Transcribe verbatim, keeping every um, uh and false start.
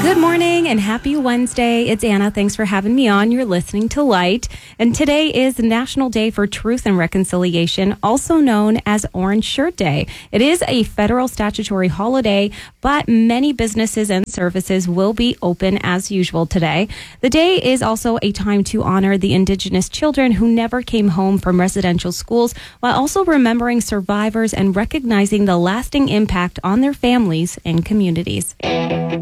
Good morning and happy Wednesday. It's Anna. Thanks for having me on. You're listening to Light. And today is National Day for Truth and Reconciliation, also known as Orange Shirt Day. It is a federal statutory holiday, but many businesses and services will be open as usual today. The day is also a time to honor the Indigenous children who never came home from residential schools, while also remembering survivors and recognizing the lasting impact on their families and communities.